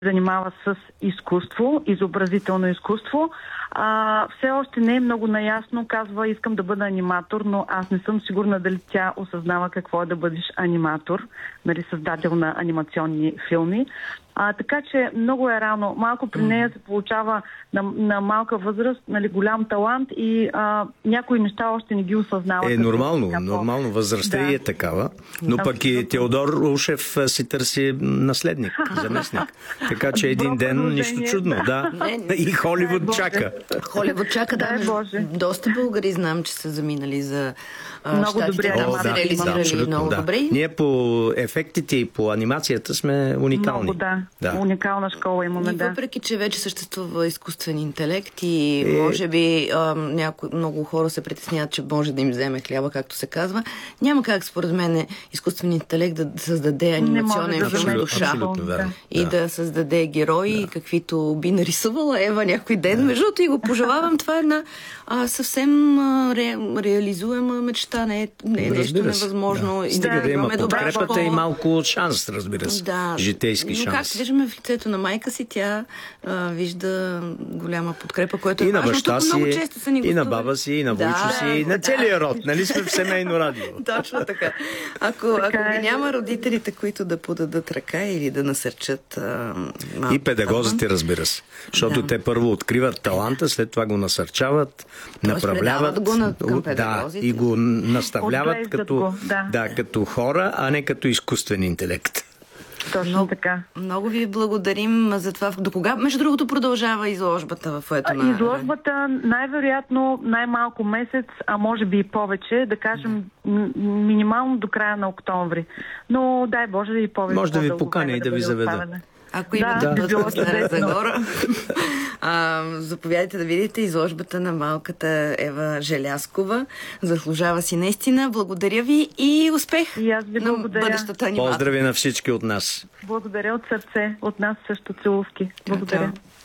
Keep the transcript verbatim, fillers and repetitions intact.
занимава с изкуство, изобразително изкуство. А, все още не е много наясно, казва, искам да бъда аниматор, но аз не съм сигурна дали тя осъзнава какво е да бъдеш аниматор, нали, създател на анимационни филми. А, така че много е рано. Малко при нея се получава на, на малка възраст, нали, голям талант и а, някои неща още не ги осъзнава. Е, нормално, така, нормално. Възрастта да. е такава. Но да, пък и Теодор Ушев си търси наследник, заместник. Така че един ден, нищо чудно. Да. Не, не, и Холивуд да, чака. Холивуд чака, да. Между, доста българи знам, че са заминали за а, много щатите, там се реализирали много да. добре. Ние по ефектите и по анимацията сме уникални. Много, да. Да. Уникална школа имаме, и да. Въпреки, че вече съществува изкуствен интелект и е... може би а, няко... много хора се притесняват, че може да им вземе хляба, както се казва, няма как според мен изкуствен интелект да създаде анимационен филм душа да. и да. да създаде герои, да. каквито би нарисувала Ева някой ден. Да. Между другото и го пожелавам, това е една а, съвсем а, ре... реализуема мечта, не е, не е нещо невъзможно. Да. И да, да има подкрепата и малко шанс, разбира се. Да. Житейски шанс. Виждаме в лицето на майка си, тя а, вижда голяма подкрепа, което е и важно. На баща си, много често са ни и на баба си, и на Войчо да, си, и на целия род. Нали сме в семейно радио? Точно така. Ако, така ако е. няма родителите, които да подадат ръка или да насърчат а, и педагозите, разбира се. Защото да. те първо откриват таланта, след това го насърчават, Тоест, направляват го на, към педагозите. Да, и го наставляват като, го, да. Да, като хора, а не като изкуствен интелект. Точно много, така. Много ви благодарим за това. До кога, между другото, продължава изложбата в Фоето на... Изложбата най-вероятно най-малко месец, а може би и повече, да кажем минимално до края на октомври. Но дай Боже да и повече. Може да ви поканя и да, да ви заведа. Ако имате да, да, да, Стара Загора, а, заповядайте да видите изложбата на малката Ева Желязкова. Заслужава си наистина. Благодаря ви и успех и аз ви на бъдещата анимация. Поздрави на всички от нас. Благодаря от сърце. От нас също целувки. Благодаря.